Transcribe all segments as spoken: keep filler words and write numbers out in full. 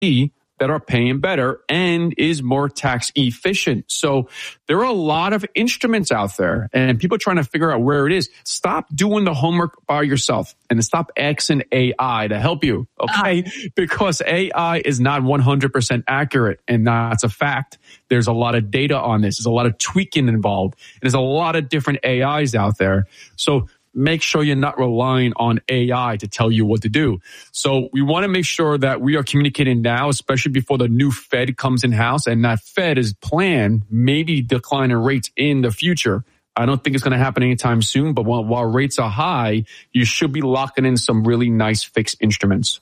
that are paying better and is more tax efficient. So there are a lot of instruments out there and people trying to figure out where it is. Stop doing the homework by yourself and stop asking A I to help you, okay? Uh, because A I is not one hundred percent accurate, and that's a fact. There's a lot of data on this. There's a lot of tweaking involved. And there's a lot of different A Is out there. So make sure you're not relying on A I to tell you what to do. So we want to make sure that we are communicating now, especially before the new Fed comes in house, and that Fed is planned maybe declining rates in the future. I don't think it's going to happen anytime soon, but while, while rates are high, you should be locking in some really nice fixed instruments.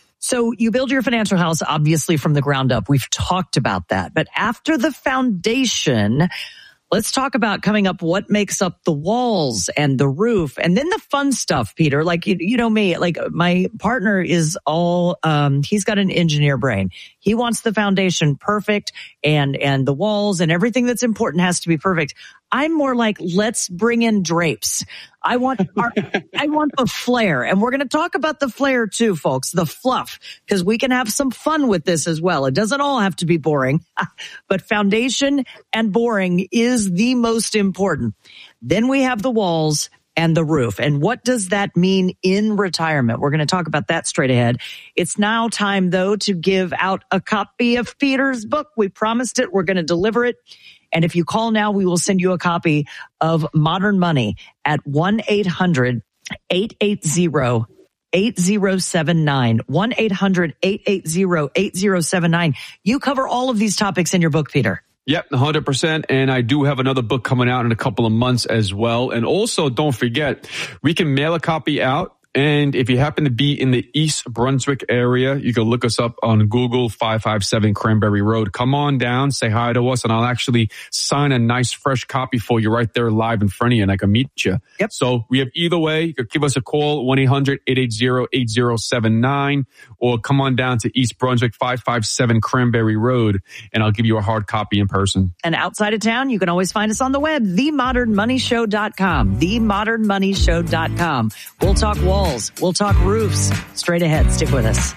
So you build your financial house, obviously, from the ground up. We've talked about that. But after the foundation, let's talk about coming up what makes up the walls and the roof and then the fun stuff, Peter. Like, you, you know me, like my partner is all, um, he's got an engineer brain. He wants the foundation perfect and, and the walls and everything that's important has to be perfect. I'm more like, let's bring in drapes. I want our, I want the flair. And we're going to talk about the flair too, folks, the fluff, because we can have some fun with this as well. It doesn't all have to be boring, but foundation and boring is the most important. Then we have the walls and the roof. And what does that mean in retirement? We're going to talk about that straight ahead. It's now time, though, to give out a copy of Peter's book. We promised it. We're going to deliver it. And if you call now, we will send you a copy of Modern Money at one eight hundred eight eight zero eight zero seven nine. one eight hundred eight eight zero eight zero seven nine. You cover all of these topics in your book, Peter. Yep, one hundred percent. And I do have another book coming out in a couple of months as well. And also, don't forget, we can mail a copy out. And if you happen to be in the East Brunswick area, you can look us up on Google, five five seven Cranberry Road. Come on down, say hi to us, and I'll actually sign a nice, fresh copy for you right there live in front of you, and I can meet you. Yep. So we have either way. You could give us a call, one eight hundred eight eight zero eight zero seven nine, or come on down to East Brunswick, five five seven Cranberry Road, and I'll give you a hard copy in person. And outside of town, you can always find us on the web, the modern money show dot com, the modern money show dot com. We'll talk walls. We'll talk roofs. Straight ahead. Stick with us.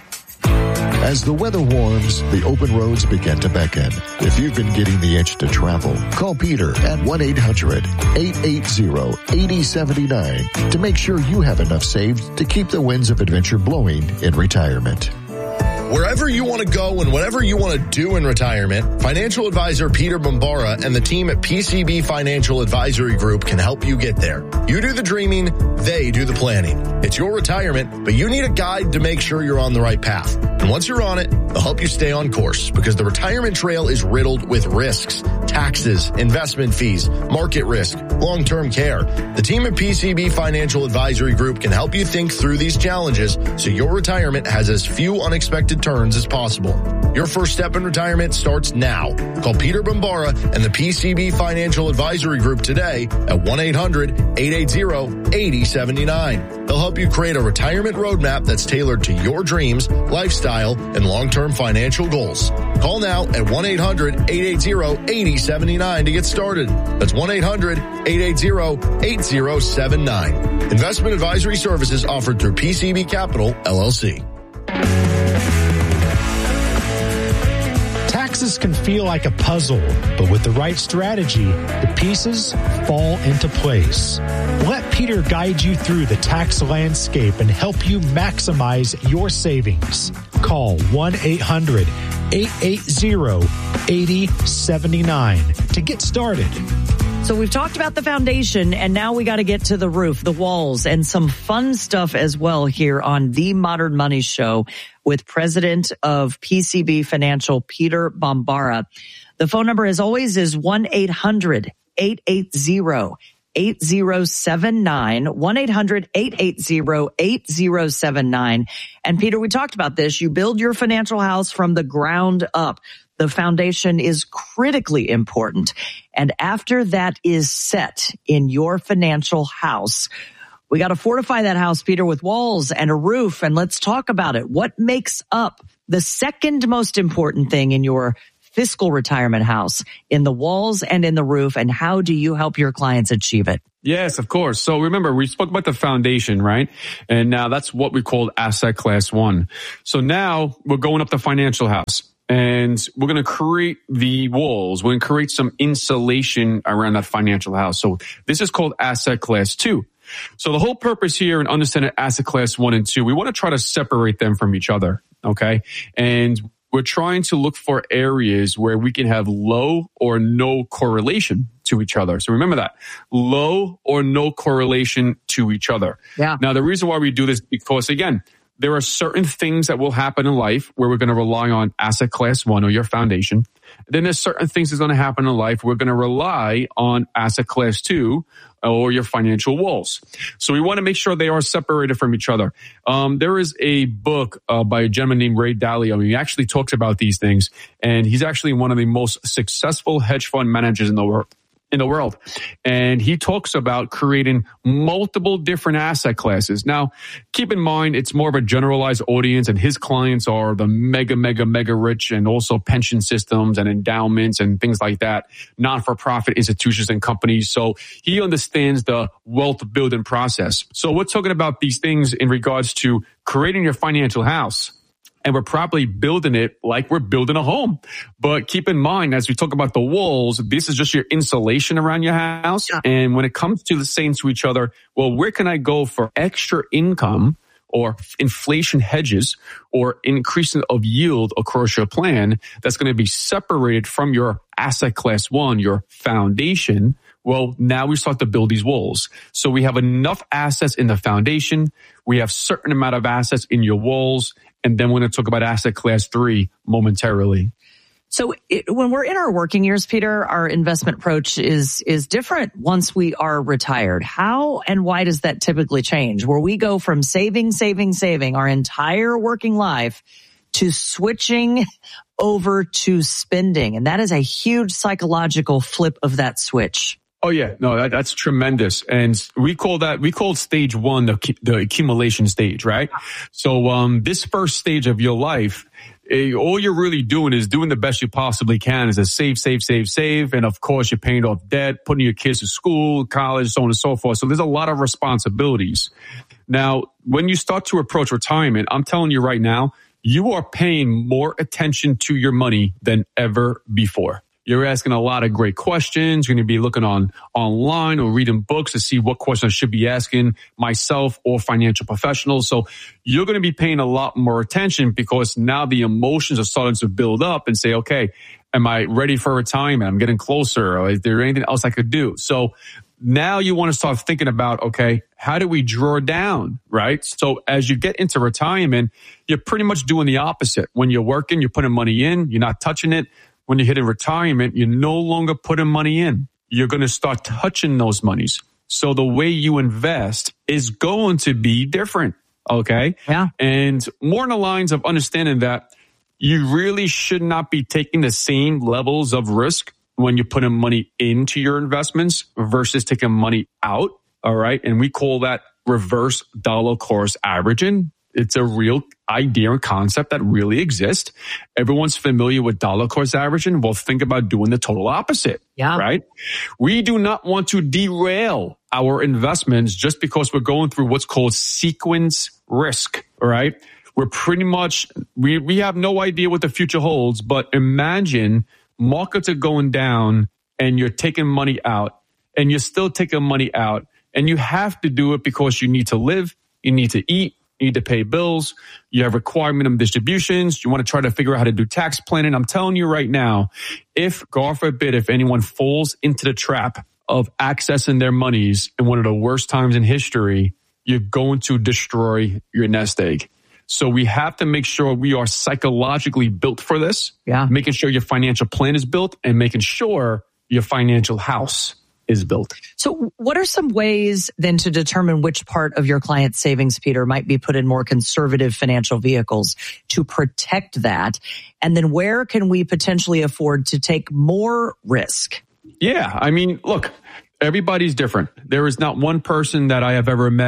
As the weather warms, the open roads begin to beckon. If you've been getting the itch to travel, call Peter at one eight hundred eight eight zero eight zero seven nine to make sure you have enough saved to keep the winds of adventure blowing in retirement. Wherever you want to go and whatever you want to do in retirement, financial advisor Peter Bombara and the team at P C B Financial Advisory Group can help you get there. You do the dreaming, they do the planning. It's your retirement, but you need a guide to make sure you're on the right path. And once you're on it, they'll help you stay on course because the retirement trail is riddled with risks, taxes, investment fees, market risk, long-term care. The team at P C B Financial Advisory Group can help you think through these challenges so your retirement has as few unexpected turns as possible. Your first step in retirement starts now. Call Peter Bombara and the P C B Financial Advisory Group today at one eight hundred eight eight zero eight zero seven nine. They'll help you create a retirement roadmap that's tailored to your dreams, lifestyle, and long-term financial goals. Call now at one eight hundred eight eight zero eight zero seven nine to get started. That's one eight hundred eight eight zero eight zero seven nine. Investment advisory services offered through P C B Capital, L L C. Taxes can feel like a puzzle, but with the right strategy, the pieces fall into place. Let Peter guide you through the tax landscape and help you maximize your savings. Call one eight hundred eight eight zero eight zero seven nine to get started. So we've talked about the foundation, and now we got to get to the roof, the walls, and some fun stuff as well here on The Modern Money Show with President of P C B Financial, Peter Bombara. The phone number, as always, is one eight hundred eight eight zero eight zero seven nine, one eight hundred eight eight zero eight zero seven nine. And Peter, we talked about this. You build your financial house from the ground up. The foundation is critically important. And after that is set in your financial house, we got to fortify that house, Peter, with walls and a roof. And let's talk about it. What makes up the second most important thing in your fiscal retirement house, in the walls and in the roof, and how do you help your clients achieve it? Yes, of course. So remember, we spoke about the foundation, right? And now that's what we call asset class one. So now we're going up the financial house. And we're going to create the walls. We're going to create some insulation around that financial house. So this is called asset class two. So the whole purpose here in understanding asset class one and two, we want to try to separate them from each other. Okay. And we're trying to look for areas where we can have low or no correlation to each other. So remember that, low or no correlation to each other. Yeah. Now, the reason why we do this, because again, there are certain things that will happen in life where we're going to rely on asset class one or your foundation. Then there's certain things that's going to happen in life we're going to rely on asset class two or your financial walls. So we want to make sure they are separated from each other. Um, there is a book uh, by a gentleman named Ray Dalio. He actually talks about these things, and he's actually one of the most successful hedge fund managers in the world. in the world. And he talks about creating multiple different asset classes. Now, keep in mind, it's more of a generalized audience, and his clients are the mega, mega, mega rich, and also pension systems and endowments and things like that, non-for-profit institutions and companies. So he understands the wealth building process. So we're talking about these things in regards to creating your financial house. And we're probably building it like we're building a home. But keep in mind, as we talk about the walls, this is just your insulation around your house. Yeah. And when it comes to the saying to each other, well, where can I go for extra income or inflation hedges or increasing of yield across your plan that's going to be separated from your asset class one, your foundation? Well, now we start to build these walls. So we have enough assets in the foundation. We have certain amount of assets in your walls. And then we're going to talk about asset class three momentarily. So it, when we're in our working years, Peter, our investment approach is is different once we are retired. How and why does that typically change? Where we go from saving, saving, saving our entire working life to switching over to spending. And that is a huge psychological flip of that switch. Oh, yeah. No, that, that's tremendous. And we call that, we call stage one, the, the accumulation stage, right? So, um, this first stage of your life, eh, all you're really doing is doing the best you possibly can is to save, save, save, save. And of course, you're paying off debt, putting your kids to school, college, so on and so forth. So there's a lot of responsibilities. Now, when you start to approach retirement, I'm telling you right now, you are paying more attention to your money than ever before. You're asking a lot of great questions. You're going to be looking on online or reading books to see what questions I should be asking myself or financial professionals. So you're going to be paying a lot more attention because now the emotions are starting to build up and say, okay, am I ready for retirement? I'm getting closer. Or is there anything else I could do? So now you want to start thinking about, okay, how do we draw down, right? So as you get into retirement, you're pretty much doing the opposite. When you're working, you're putting money in, you're not touching it. When you're hitting retirement, you're no longer putting money in. You're going to start touching those monies. So the way you invest is going to be different. Okay. Yeah. And more in the lines of understanding that you really should not be taking the same levels of risk when you're putting money into your investments versus taking money out. All right. And we call that reverse dollar cost averaging. It's a real idea and concept that really exists. Everyone's familiar with dollar cost averaging. Well, think about doing the total opposite. Yeah. Right? We do not want to derail our investments just because we're going through what's called sequence risk. All right? We're pretty much, we, we have no idea what the future holds, but imagine markets are going down and you're taking money out and you're still taking money out and you have to do it because you need to live, you need to eat, you need to pay bills. You have required minimum distributions. You want to try to figure out how to do tax planning. I'm telling you right now, if, God forbid, if anyone falls into the trap of accessing their monies in one of the worst times in history, you're going to destroy your nest egg. So we have to make sure we are psychologically built for this. Yeah. Making sure your financial plan is built and making sure your financial house is built. So what are some ways then to determine which part of your client's savings, Peter, might be put in more conservative financial vehicles to protect that? And then where can we potentially afford to take more risk? Yeah. I mean, look, everybody's different. There is not one person that I have ever met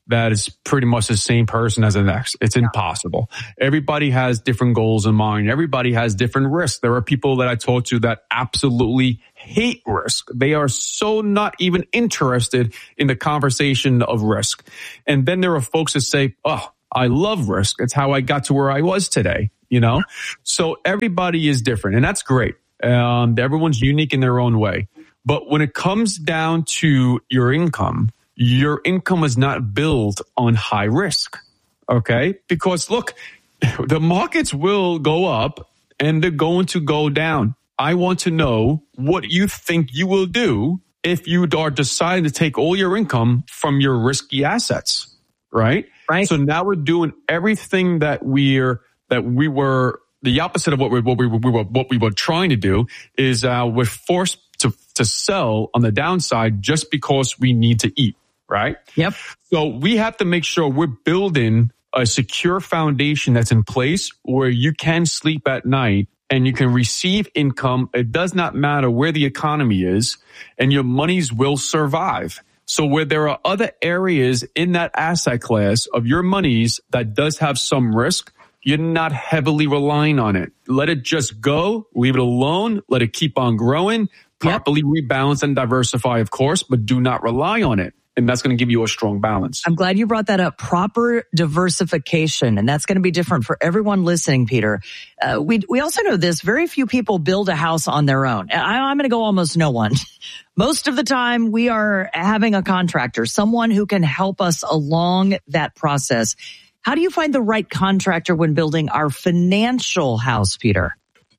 that is pretty much the same person as the next. It's impossible. Everybody has different goals in mind. Everybody has different risks. There are people that I talk to that absolutely hate risk. They are so not even interested in the conversation of risk. And then there are folks that say, oh, I love risk. It's how I got to where I was today, you know? So everybody is different, and that's great. Um, everyone's unique in their own way. But when it comes down to your income, your income is not built on high risk, okay? Because look, the markets will go up and they're going to go down. I want to know what you think you will do if you are deciding to take all your income from your risky assets, right? Right. So now we're doing everything that we're that we were the opposite of what we what we, we were what we were trying to do is uh, we're forced to to sell on the downside just because we need to eat. Right? Yep. So we have to make sure we're building a secure foundation that's in place where you can sleep at night and you can receive income. It does not matter where the economy is, and your monies will survive. So where there are other areas in that asset class of your monies that does have some risk, you're not heavily relying on it. Let it just go, leave it alone, let it keep on growing, properly yep. rebalance and diversify, of course, but do not rely on it. And that's going to give you a strong balance. I'm glad you brought that up. Proper diversification. And that's going to be different for everyone listening, Peter. Uh, we we also know this. Very few people build a house on their own. I, I'm going to go almost no one. Most of the time, we are having a contractor, someone who can help us along that process. How do you find the right contractor when building our financial house, Peter?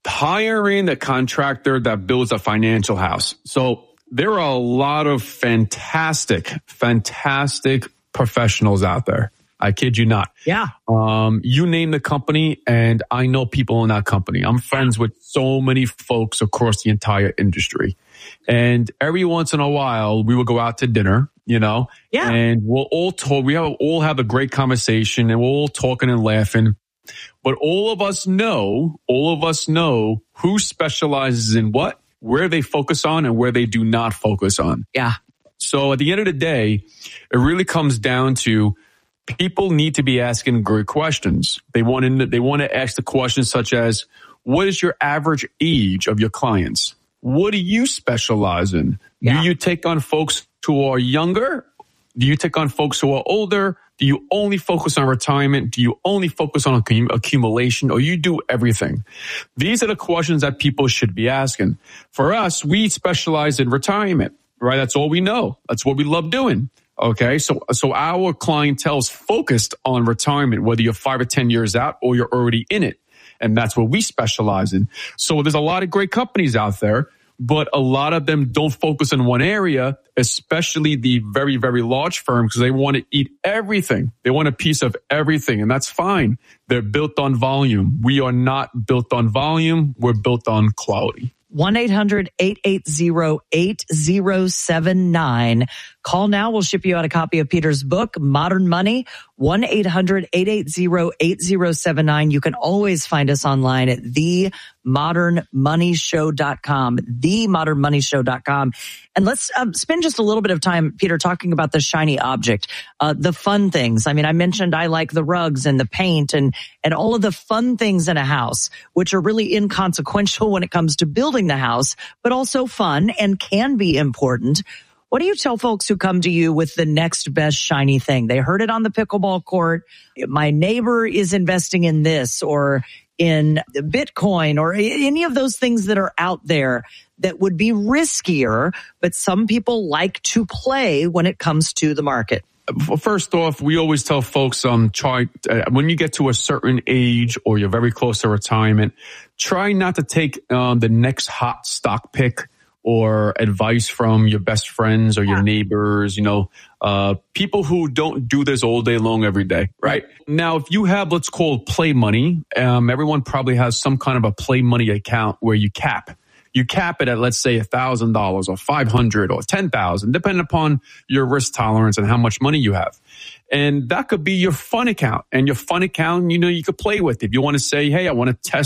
Hiring a contractor that builds a financial house. So there are a lot of fantastic, fantastic professionals out there. I kid you not. Yeah. Um, you name the company, and I know people in that company. I'm friends with so many folks across the entire industry. And every once in a while, we will go out to dinner, you know, yeah. and we'll all talk. We have, all have a great conversation, and we're all talking and laughing. But all of us know, all of us know who specializes in what, where they focus on, and where they do not focus on. Yeah. So at the end of the day, it really comes down to people need to be asking great questions. They want to, they want to ask the questions such as, what is your average age of your clients? What do you specialize in? Yeah. Do you take on folks who are younger? Do you take on folks who are older? Do you only focus on retirement? Do you only focus on accumulation, or you do everything? These are the questions that people should be asking. For us, we specialize in retirement, right? That's all we know. That's what we love doing. Okay. So, so our clientele is focused on retirement, whether you're five or ten years out or you're already in it. And that's what we specialize in. So there's a lot of great companies out there, but a lot of them don't focus in one area, especially the very, very large firms, because they want to eat everything. They want a piece of everything, and that's fine. They're built on volume. We are not built on volume. We're built on quality. one eight hundred eight eight zero eight zero seven nine. Call now. We'll ship you out a copy of Peter's book, Modern Money, one eight hundred eight eight zero eight zero seven nine. You can always find us online at the modern money show dot com, the modern money show dot com. And let's um, spend just a little bit of time, Peter, talking about the shiny object, uh, the fun things. I mean, I mentioned I like the rugs and the paint and, and all of the fun things in a house, which are really inconsequential when it comes to building the house, but also fun and can be important. What do you tell folks who come to you with the next best shiny thing? They heard it on the pickleball court. My neighbor is investing in this or in Bitcoin or any of those things that are out there that would be riskier, but some people like to play when it comes to the market. First off, we always tell folks, um, try uh, when you get to a certain age or you're very close to retirement, try not to take um, the next hot stock pick or advice from your best friends or your yeah. neighbors, you know, uh, people who don't do this all day long every day, right? Now, if you have what's called play money, um, everyone probably has some kind of a play money account where you cap. You cap it at, let's say, one thousand dollars or five hundred dollars or ten thousand dollars, depending upon your risk tolerance and how much money you have. And that could be your fun account. And your fun account, you know, you could play with. If you want to say, hey, I want to test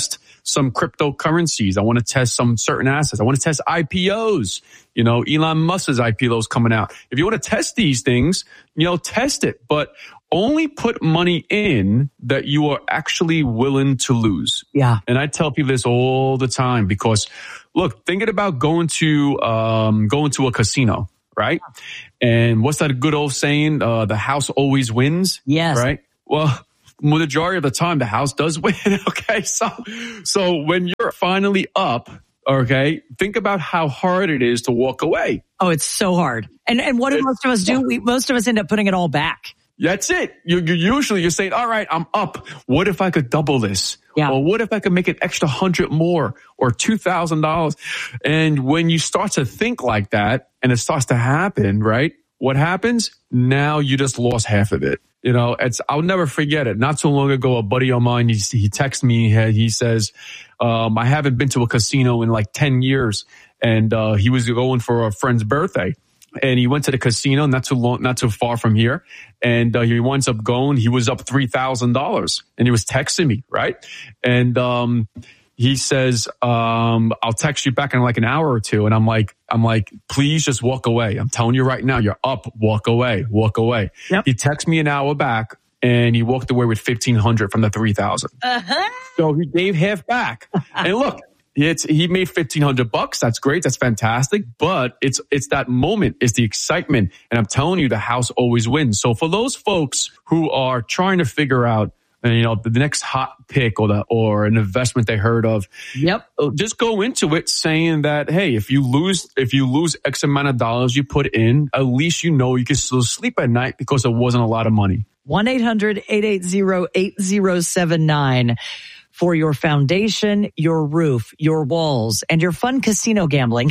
some cryptocurrencies. I want to test some certain assets. I want to test I P Os. You know, Elon Musk's I P Os coming out. If you want to test these things, you know, test it, but only put money in that you are actually willing to lose. Yeah. And I tell people this all the time because, look, thinking about going to um, going to a casino, right? And what's that good old saying? Uh, the house always wins. Yes. Right? Well, majority of the time, the house does win. Okay. So, so when you're finally up, okay, think about how hard it is to walk away. Oh, it's so hard. And and what do most of us do? We, most of us end up putting it all back. That's it. You, you usually you're saying, all right, I'm up. What if I could double this? Yeah. Or what if I could make an extra hundred more or two thousand dollars? And when you start to think like that and it starts to happen, right? What happens? Now you just lost half of it. You know, it's, I'll never forget it. Not so long ago, a buddy of mine, he, he texted me, he says, um, I haven't been to a casino in like ten years. And, uh, he was going for a friend's birthday. And he went to the casino not too long, not too far from here. And uh, he winds up going, he was up three thousand dollars and he was texting me, right? And, um, he says, um, I'll text you back in like an hour or two. And I'm like, I'm like, please just walk away. I'm telling you right now, you're up, walk away, walk away. Yep. He texted me an hour back and he walked away with fifteen hundred from the three thousand. Uh-huh. So he gave half back. And look, It's, he made fifteen hundred bucks. That's great. That's fantastic. But it's, it's that moment. It's the excitement. And I'm telling you, the house always wins. So for those folks who are trying to figure out, you know, the next hot pick or the, or an investment they heard of. Yep. Just go into it saying that, hey, if you lose, if you lose X amount of dollars you put in, at least you know you can still sleep at night because it wasn't a lot of money. one eight hundred eight eight zero eight zero seven nine. For your foundation, your roof, your walls, and your fun casino gambling.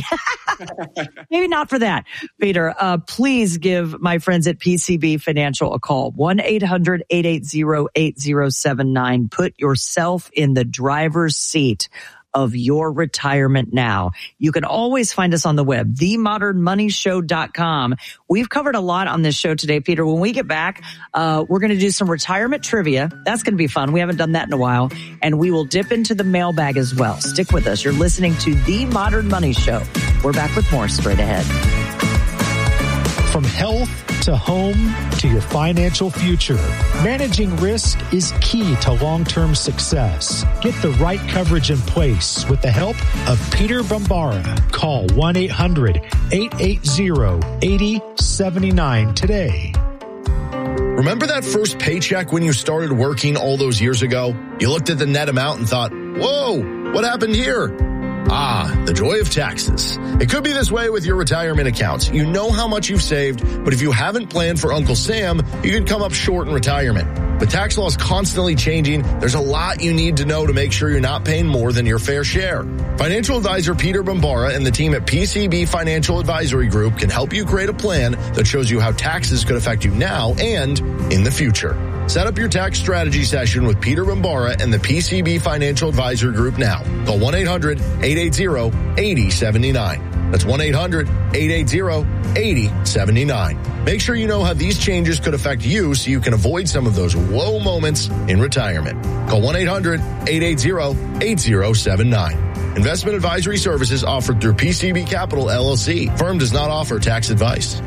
Maybe not for that. Peter, uh, please give my friends at P C B Financial a call. one eight hundred eight eight zero eight zero seven nine. Put yourself in the driver's seat of your retirement now. You can always find us on the web, the modern money show dot com. We've covered a lot on this show today, Peter. When we get back, uh, we're going to do some retirement trivia. That's going to be fun. We haven't done that in a while. And we will dip into the mailbag as well. Stick with us. You're listening to The Modern Money Show. We're back with more straight ahead. From health to home to your financial future, managing risk is key to long-term success. Get the right coverage in place with the help of Peter Bombara. Call one eight hundred eight eight zero eight zero seven nine today. Remember that first paycheck when you started working all those years ago? You looked at the net amount and thought, whoa, what happened here? Ah, the joy of taxes. It could be this way with your retirement accounts. You know how much you've saved, but if you haven't planned for Uncle Sam, you could come up short in retirement. With tax laws constantly changing, there's a lot you need to know to make sure you're not paying more than your fair share. Financial advisor Peter Bombara and the team at P C B Financial Advisory Group can help you create a plan that shows you how taxes could affect you now and in the future. Set up your tax strategy session with Peter Bombara and the P C B Financial Advisory Group now. Call one eight hundred eight eight zero eight zero seven nine. That's one eight hundred eight eight zero eight zero seven nine. Make sure you know how these changes could affect you so you can avoid some of those low moments in retirement. Call one eight hundred eight eight zero eight zero seven nine. Investment advisory services offered through P C B Capital, L L C. Firm does not offer tax advice.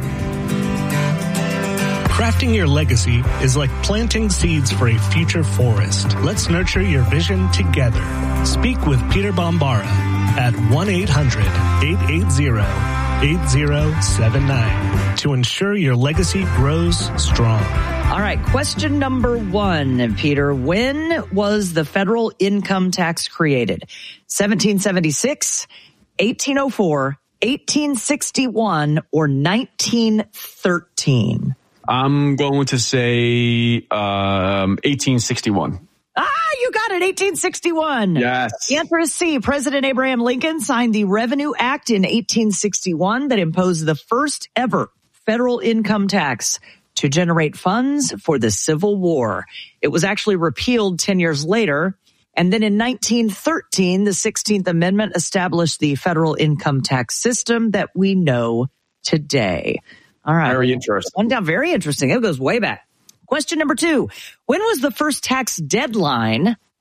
Crafting your legacy is like planting seeds for a future forest. Let's nurture your vision together. Speak with Peter Bombara at one eight hundred eight eight zero eight zero seven nine to ensure your legacy grows strong. All right, question number one, Peter. When was the federal income tax created? seventeen seventy-six, eighteen oh four, eighteen sixty-one, or nineteen thirteen? I'm going to say um, eighteen sixty-one. Ah, you got it, eighteen sixty-one. Yes. The answer is C. President Abraham Lincoln signed the Revenue Act in eighteen sixty-one that imposed the first ever federal income tax to generate funds for the Civil War. It was actually repealed ten years later. And then in nineteen thirteen, the sixteenth Amendment established the federal income tax system that we know today. All right. Very interesting. One down, very interesting. It goes way back. Question number two. When was the first tax deadline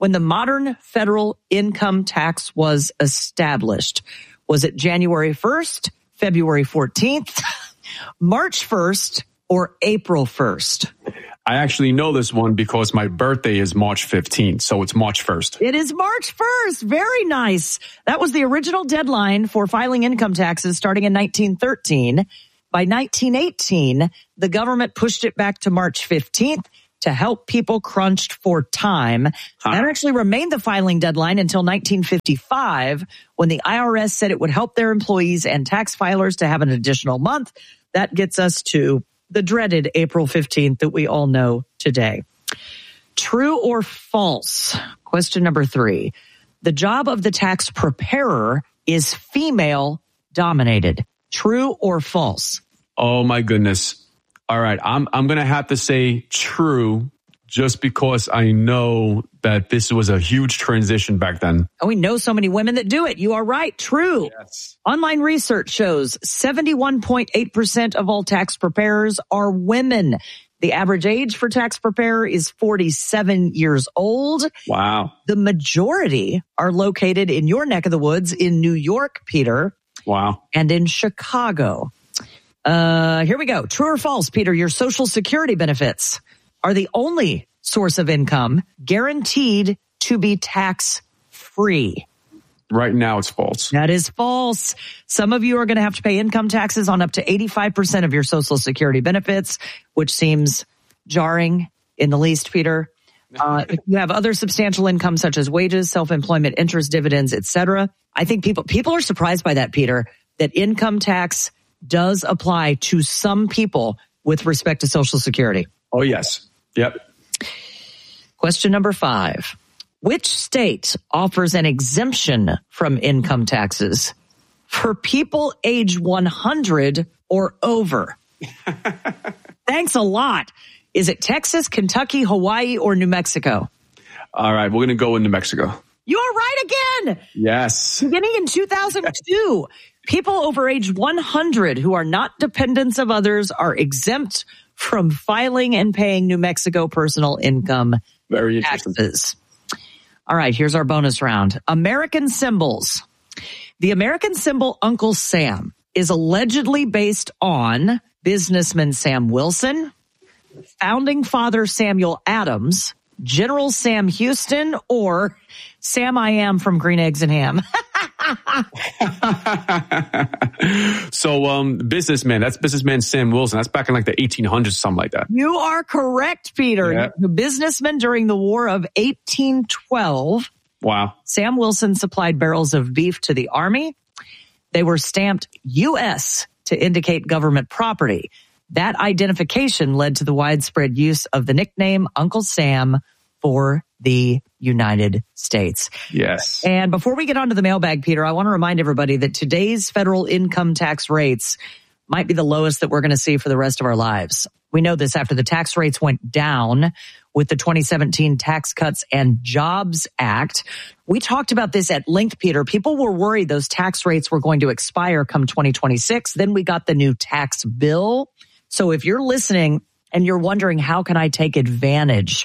when the modern federal income tax was established? Was it January first, February fourteenth, March first, or April first? I actually know this one because my birthday is March fifteenth, so it's March first. It is March first. Very nice. That was the original deadline for filing income taxes starting in nineteen thirteen. By nineteen eighteen, the government pushed it back to March fifteenth to help people crunched for time. Huh. That actually remained the filing deadline until nineteen fifty-five, when the I R S said it would help their employees and tax filers to have an additional month. That gets us to the dreaded April fifteenth that we all know today. True or false? Question number three. The job of the tax preparer is female dominated. True or false? Oh my goodness. All right. I'm, I'm going to have to say true just because I know that this was a huge transition back then. And we know so many women that do it. You are right. True. Yes. Online research shows seventy-one point eight percent of all tax preparers are women. The average age for tax preparer is forty-seven years old. Wow. The majority are located in your neck of the woods in New York, Peter. Wow. And in Chicago. Uh, here we go. True or false, Peter? Your Social Security benefits are the only source of income guaranteed to be tax-free. Right now, it's false. That is false. Some of you are going to have to pay income taxes on up to eighty-five percent of your Social Security benefits, which seems jarring in the least, Peter. Uh, if you have other substantial income such as wages, self-employment, interest, dividends, et cetera, I think people people are surprised by that, Peter, that income tax does apply to some people with respect to Social Security. Oh, yes. Yep. Question number five. Which state offers an exemption from income taxes for people age one hundred or over? Thanks a lot. Is it Texas, Kentucky, Hawaii, or New Mexico? All right, we're going to go in New Mexico. You are right again. Yes. Beginning in two thousand two, people over age one hundred who are not dependents of others are exempt from filing and paying New Mexico personal income Very interesting. taxes. All right, here's our bonus round. American symbols. The American symbol Uncle Sam is allegedly based on businessman Sam Wilson, founding father Samuel Adams, General Sam Houston, or Sam I Am from Green Eggs and Ham. So, um, businessman, that's businessman Sam Wilson. That's back in like the eighteen hundreds, something like that. You are correct, Peter. Yeah. The businessman during the War of eighteen twelve. Wow. Sam Wilson supplied barrels of beef to the Army. They were stamped U S to indicate government property. That identification led to the widespread use of the nickname Uncle Sam for the United States. Yes. And before we get on to the mailbag, Peter, I want to remind everybody that today's federal income tax rates might be the lowest that we're going to see for the rest of our lives. We know this after the tax rates went down with the twenty seventeen Tax Cuts and Jobs Act. We talked about this at length, Peter. People were worried those tax rates were going to expire come twenty twenty-six. Then we got the new tax bill. So if you're listening and you're wondering, how can I take advantage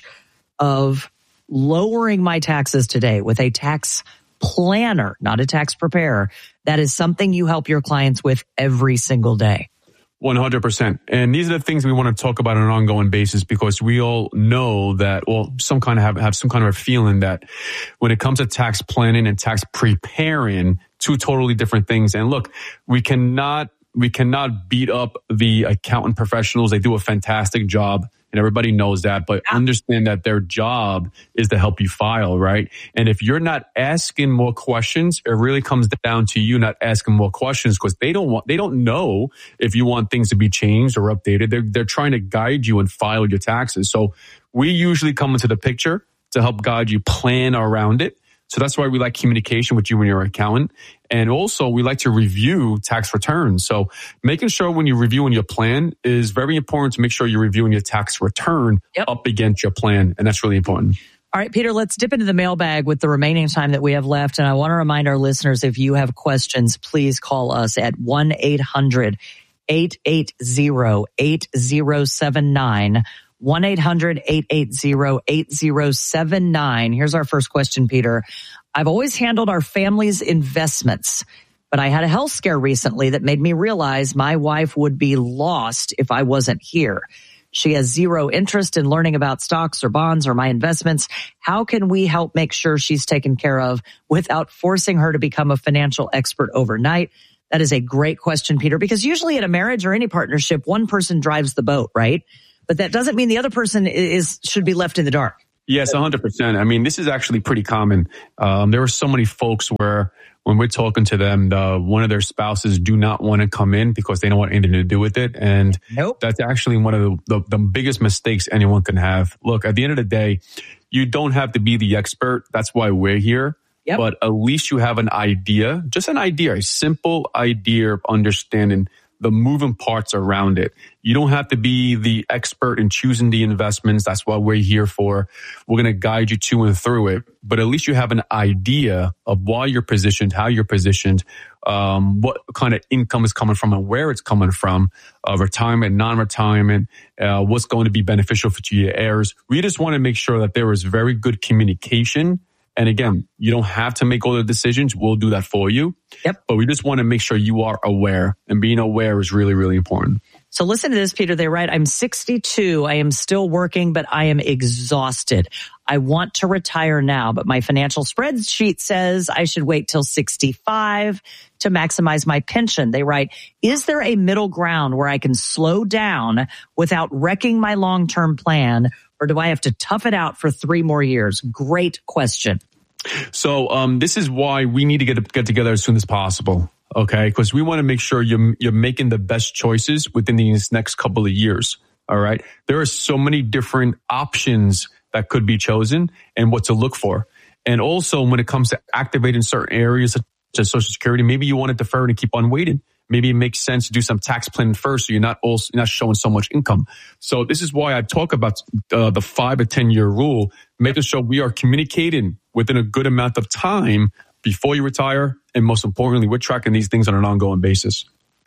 of lowering my taxes today with a tax planner, not a tax preparer, that is something you help your clients with every single day. one hundred percent. And these are the things we want to talk about on an ongoing basis, because we all know that, well, some kind of have, have some kind of a feeling that when it comes to tax planning and tax preparing, two totally different things. And look, we cannot We cannot beat up the accountant professionals. They do a fantastic job, and everybody knows that. But understand that their job is to help you file, right? And if you're not asking more questions, it really comes down to you not asking more questions, because they don't want, they don't know if you want things to be changed or updated. They're they're trying to guide you and file your taxes. So we usually come into the picture to help guide you, plan around it. So that's why we like communication with you when you're an accountant. And also we like to review tax returns. So making sure when you're reviewing your plan is very important, to make sure you're reviewing your tax return yep. up against your plan. And that's really important. All right, Peter, let's dip into the mailbag with the remaining time that we have left. And I want to remind our listeners, if you have questions, please call us at one eight hundred eight eight zero eight zero seven nine. one eight hundred eight eight zero eight zero seven nine. Here's our first question, Peter. I've always handled our family's investments, but I had a health scare recently that made me realize my wife would be lost if I wasn't here. She has zero interest in learning about stocks or bonds or my investments. How can we help make sure she's taken care of without forcing her to become a financial expert overnight? That is a great question, Peter, because usually in a marriage or any partnership, one person drives the boat, right? But that doesn't mean the other person is should be left in the dark. Yes, one hundred percent. I mean, this is actually pretty common. Um, there are so many folks where when we're talking to them, the, one of their spouses do not want to come in because they don't want anything to do with it. And nope. That's actually one of the, the, the biggest mistakes anyone can have. Look, at the end of the day, you don't have to be the expert. That's why we're here. Yep. But at least you have an idea, just an idea, a simple idea of understanding the moving parts around it. You don't have to be the expert in choosing the investments. That's what we're here for. We're going to guide you to and through it. But at least you have an idea of why you're positioned, how you're positioned, um, what kind of income is coming from and where it's coming from, uh, retirement, non-retirement, uh, what's going to be beneficial for your heirs. We just want to make sure that there is very good communication. And again, you don't have to make all the decisions. We'll do that for you. Yep. But we just want to make sure you are aware. And being aware is really, really important. So listen to this, Peter. They write, I'm sixty-two. I am still working, but I am exhausted. I want to retire now, but my financial spreadsheet says I should wait till sixty-five to maximize my pension. They write, is there a middle ground where I can slow down without wrecking my long-term plan? Or do I have to tough it out for three more years? Great question. So um, this is why we need to get get together as soon as possible, okay? Because we want to make sure you're, you're making the best choices within these next couple of years, all right? There are so many different options that could be chosen and what to look for. And also when it comes to activating certain areas such as Social Security, maybe you want to defer it and keep on waiting. Maybe it makes sense to do some tax planning first so you're not also you're not showing so much income. So this is why I talk about uh, the five to ten year rule, making sure we are communicating within a good amount of time before you retire. And most importantly, we're tracking these things on an ongoing basis.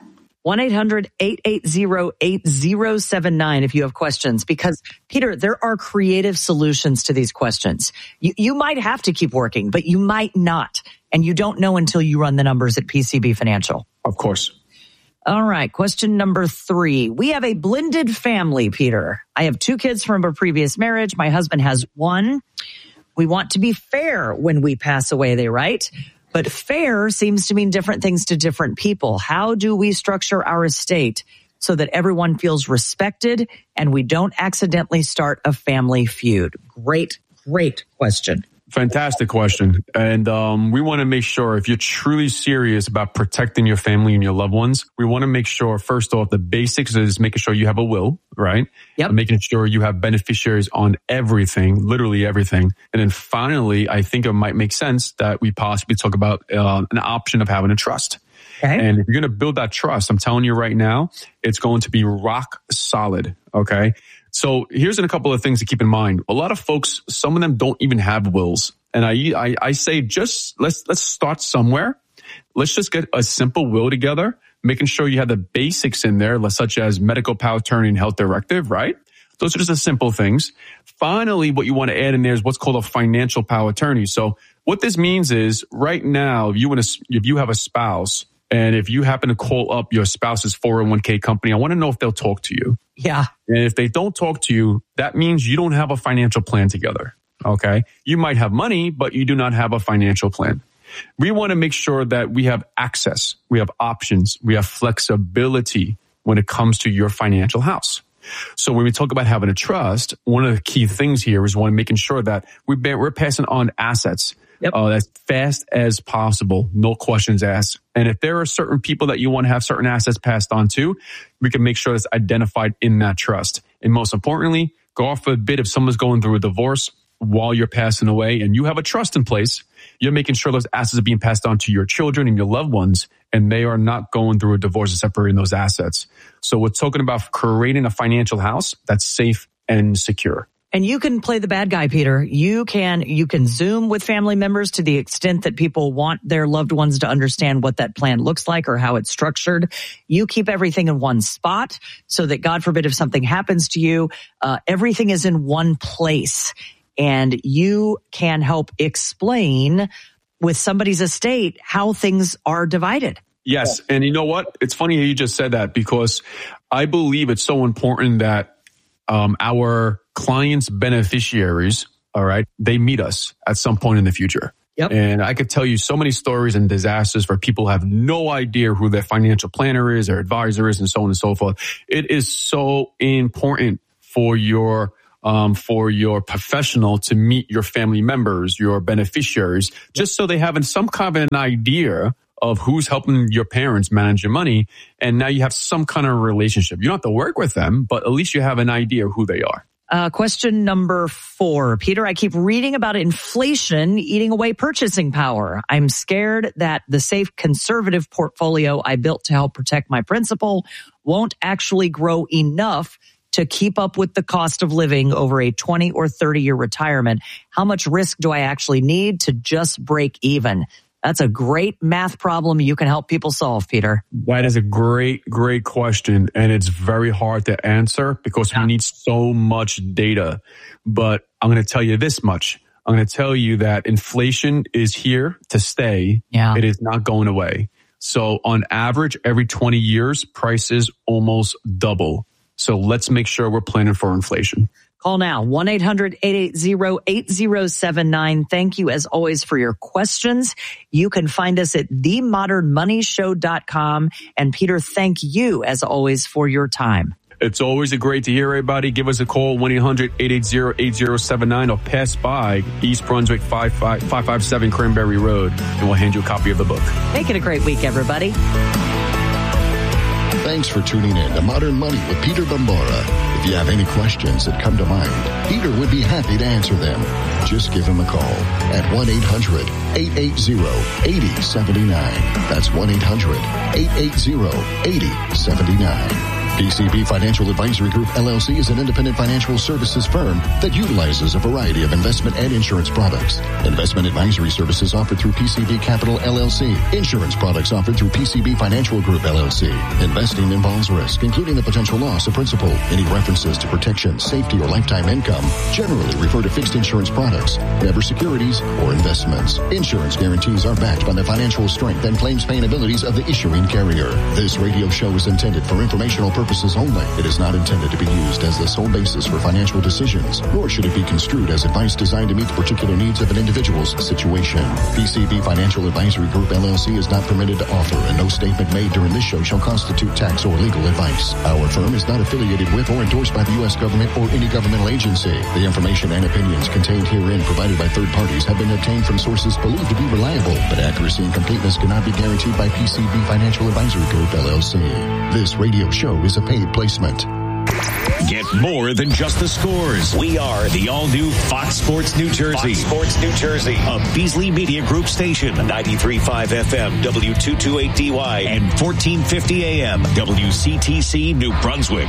one eight hundred eight eight zero eight zero seven nine if you have questions. Because, Peter, there are creative solutions to these questions. You, you might have to keep working, but you might not. And you don't know until you run the numbers at P C B Financial. Of course. All right. Question number three. We have a blended family, Peter. I have two kids from a previous marriage. My husband has one. We want to be fair when we pass away, they write. But fair seems to mean different things to different people. How do we structure our estate so that everyone feels respected and we don't accidentally start a family feud? Great, great question. Fantastic question. And um, we want to make sure if you're truly serious about protecting your family and your loved ones, we want to make sure, first off, the basics is making sure you have a will, right? Yep. Making sure you have beneficiaries on everything, literally everything. And then finally, I think it might make sense that we possibly talk about uh, an option of having a trust. Okay. And if you're going to build that trust, I'm telling you right now, it's going to be rock solid. Okay. So here's a couple of things to keep in mind. A lot of folks, some of them don't even have wills. And I, I, I say just let's, let's start somewhere. Let's just get a simple will together, making sure you have the basics in there, such as medical power of attorney and health directive, right? Those are just the simple things. Finally, what you want to add in there is what's called a financial power of attorney. So what this means is right now, if you want to, if you have a spouse, and if you happen to call up your spouse's four oh one k company, I want to know if they'll talk to you. Yeah. And if they don't talk to you, that means you don't have a financial plan together. Okay. You might have money, but you do not have a financial plan. We want to make sure that we have access. We have options. We have flexibility when it comes to your financial house. So when we talk about having a trust, one of the key things here is one making sure that we bear, we're passing on assets. Yep. Uh, as fast as possible, no questions asked. And if there are certain people that you want to have certain assets passed on to, we can make sure it's identified in that trust. And most importantly, go off a bit if someone's going through a divorce while you're passing away and you have a trust in place, you're making sure those assets are being passed on to your children and your loved ones, and they are not going through a divorce and separating those assets. So we're talking about creating a financial house that's safe and secure. And you can play the bad guy, Peter. You can, you can Zoom with family members to the extent that people want their loved ones to understand what that plan looks like or how it's structured. You keep everything in one spot so that, God forbid, if something happens to you, uh, everything is in one place. And you can help explain with somebody's estate how things are divided. Yes. And you know what? It's funny how you just said that, because I believe it's so important that um, our clients' beneficiaries, all right, they meet us at some point in the future. Yep. And I could tell you so many stories and disasters where people have no idea who their financial planner is, their advisor is, and so on and so forth. It is so important for your um, for your professional to meet your family members, your beneficiaries, just so they have some kind of an idea of who's helping your parents manage your money. And now you have some kind of relationship. You don't have to work with them, but at least you have an idea who they are. Uh, question number four. Peter, I keep reading about inflation eating away purchasing power. I'm scared that the safe conservative portfolio I built to help protect my principal won't actually grow enough to keep up with the cost of living over a twenty or thirty year retirement. How much risk do I actually need to just break even? That's a great math problem you can help people solve, Peter. That is a great, great question. And it's very hard to answer because yeah. we need so much data. But I'm going to tell you this much. I'm going to tell you that inflation is here to stay. Yeah. It is not going away. So on average, every twenty years, prices almost double. So let's make sure we're planning for inflation. Call now, one eight hundred eight eight zero eight zero seven nine. Thank you, as always, for your questions. You can find us at the modern money show dot com. And Peter, thank you, as always, for your time. It's always a great to hear everybody. Give us a call, one eight hundred eight eight zero eight zero seven nine, or pass by East Brunswick five five five seven Cranberry Road, and we'll hand you a copy of the book. Make it a great week, everybody. Thanks for tuning in to Modern Money with Peter Bambara. If you have any questions that come to mind, Peter would be happy to answer them. Just give him a call at one eight hundred eight eight zero eight zero seven nine. That's one eight hundred eight eight zero eight zero seven nine. P C B Financial Advisory Group, L L C is an independent financial services firm that utilizes a variety of investment and insurance products. Investment advisory services offered through P C B Capital, L L C. Insurance products offered through P C B Financial Group, L L C. Investing involves risk, including the potential loss of principal. Any references to protection, safety, or lifetime income generally refer to fixed insurance products, never securities or investments. Insurance guarantees are backed by the financial strength and claims paying abilities of the issuing carrier. This radio show is intended for informational purposes only. It is not intended to be used as the sole basis for financial decisions, nor should it be construed as advice designed to meet the particular needs of an individual's situation. P C B Financial Advisory Group, L L C is not permitted to offer, and no statement made during this show shall constitute tax or legal advice. Our firm is not affiliated with or endorsed by the U S government or any governmental agency. The information and opinions contained herein provided by third parties have been obtained from sources believed to be reliable, but accuracy and completeness cannot be guaranteed by P C B Financial Advisory Group, L L C. This radio show is a paid placement. Get more than just the scores. We are the all-new Fox Sports New Jersey. Fox Sports New Jersey. A Beasley Media Group station. ninety-three point five F M, W two twenty-eight D Y, and fourteen fifty A M, W C T C New Brunswick.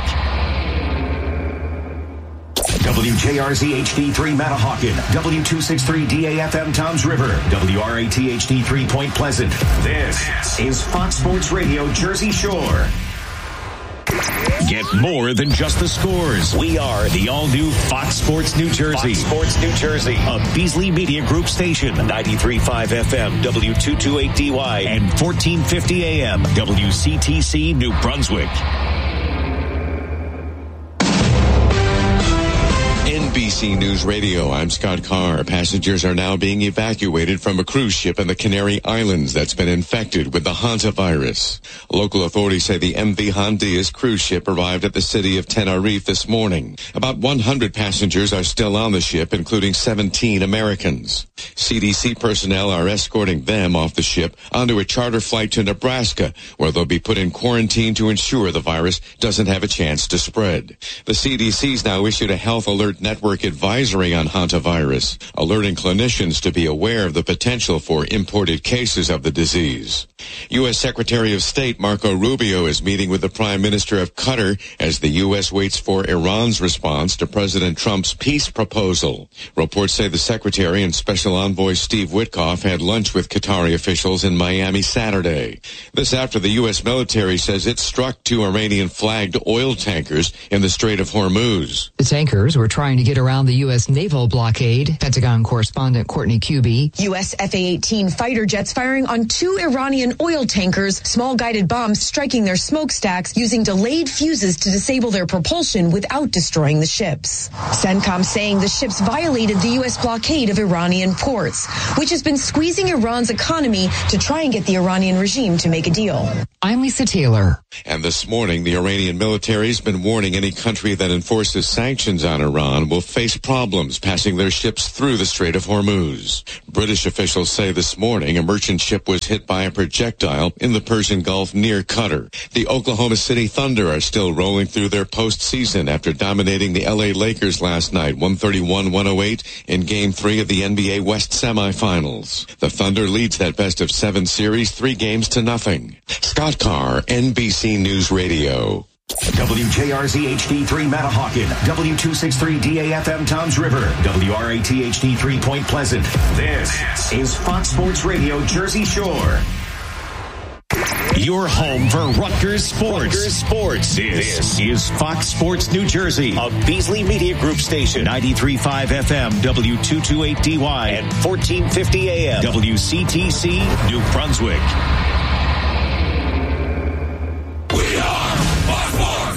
W J R Z H D three Matahawkin, W two sixty-three D A F M Toms River, W R A T H D three Point Pleasant. This is Fox Sports Radio Jersey Shore. Get more than just the scores. We are the all-new Fox Sports New Jersey. Fox Sports New Jersey. A Beasley Media Group station. ninety-three point five F M, W two twenty-eight D Y, and fourteen fifty A M, W C T C New Brunswick. N B C News Radio, I'm Scott Carr. Passengers are now being evacuated from a cruise ship in the Canary Islands that's been infected with the hantavirus. Local authorities say the M V Hondias cruise ship arrived at the city of Tenerife this morning. About one hundred passengers are still on the ship, including seventeen Americans. C D C personnel are escorting them off the ship onto a charter flight to Nebraska, where they'll be put in quarantine to ensure the virus doesn't have a chance to spread. The C D C's now issued a health alert network advisory on hantavirus, alerting clinicians to be aware of the potential for imported cases of the disease. U S. Secretary of State Marco Rubio is meeting with the Prime Minister of Qatar as the U S waits for Iran's response to President Trump's peace proposal. Reports say the Secretary and Special Envoy Steve Witkoff had lunch with Qatari officials in Miami Saturday. This after the U S military says it struck two Iranian-flagged oil tankers in the Strait of Hormuz. The tankers were trying to get around the U S naval blockade. Pentagon correspondent Courtney Kuby. U S F A eighteen fighter jets firing on two Iranian oil tankers, small guided bombs striking their smokestacks using delayed fuses to disable their propulsion without destroying the ships. CENTCOM saying the ships violated the U S blockade of Iranian ports, which has been squeezing Iran's economy to try and get the Iranian regime to make a deal. I'm Lisa Taylor. And this morning, the Iranian military has been warning any country that enforces sanctions on Iran will face problems passing their ships through the Strait of Hormuz. British officials say this morning a merchant ship was hit by a projectile in the Persian Gulf near Qatar. The Oklahoma City Thunder are still rolling through their postseason after dominating the L A Lakers last night, one thirty-one to one oh eight, in Game three of the N B A West semifinals. The Thunder leads that best of seven series three games to nothing. Scott Carr, N B C News Radio. W J R Z H D three Matahawkin, W two sixty-three D A F M Toms River, W R A T H D three Point Pleasant. This is Fox Sports Radio Jersey Shore. Your home for Rutgers Sports. Rutgers Sports. This, this is Fox Sports New Jersey, a Beasley Media Group station, ninety-three point five F M, W two twenty-eight D Y, and fourteen fifty A M, W C T C, New Brunswick. We are Fox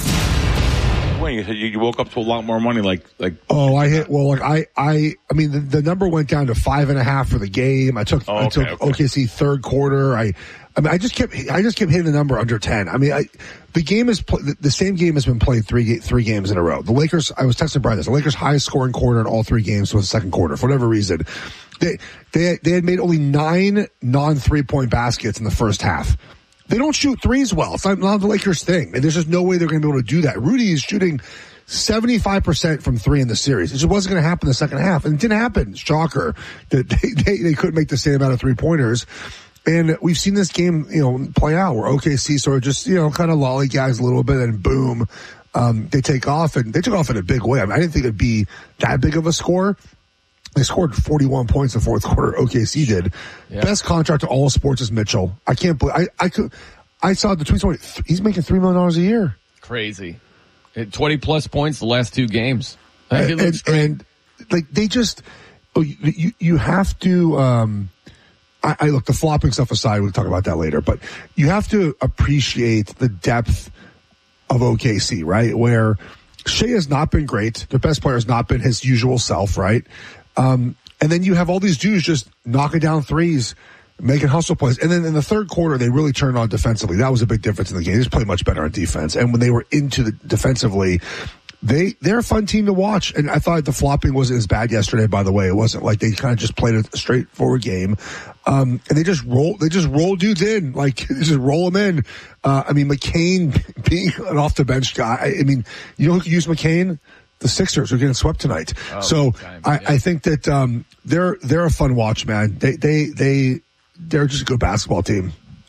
Sports. Wait, you said you woke up to a lot more money, like like. Oh, I hit. Well, like I, I, I mean, the, the number went down to five and a half for the game. I took, Oh, I okay, took okay. O K C third quarter. I, I mean, I just kept, I just kept hitting the number under ten. I mean, I, the game is, pl- the, the same game has been played three, three games in a row. The Lakers, I was texting Brian this, the Lakers' highest scoring quarter in all three games was the second quarter. For whatever reason, they, they, they had made only nine non-three point baskets in the first half. They don't shoot threes well. It's not, not the Lakers thing. And there's just no way they're going to be able to do that. Rudy is shooting seventy-five percent from three in the series. It just wasn't going to happen in the second half. And it didn't happen. Shocker that they, they, they couldn't make the same amount of three pointers. And we've seen this game, you know, play out where O K C sort of just, you know, kind of lollygags a little bit and boom, um, they take off and they took off in a big way. I mean, I didn't think it'd be that big of a score. They scored forty-one points in the fourth quarter. O K C did. Yeah. Best contract to all sports is Mitchell. I can't believe, I, I could, I saw the tweets. He's making three million dollars a year. Crazy. twenty plus points the last two games. I think And, it looks and, great. and like they just, oh, you, you, you have to, um, I, I look, the flopping stuff aside, we'll talk about that later, but you have to appreciate the depth of O K C, right? Where Shea has not been great. The best player has not been his usual self, right? Um, and then you have all these dudes just knocking down threes, making hustle plays. And then in the third quarter, they really turned on defensively. That was a big difference in the game. They just played much better on defense. And when they were into the defensively, they, they're a fun team to watch. And I thought the flopping wasn't as bad yesterday, by the way. It wasn't like they kind of just played a straightforward game. Um, and they just roll, they just roll dudes in, like they just roll them in. Uh, I mean, McCain being an off the bench guy. I, I mean, you know who could use McCain? The Sixers are getting swept tonight. Oh, so time, I, yeah. I think that, um, they're, they're a fun watch, man. They, they, they, they're just a good basketball team.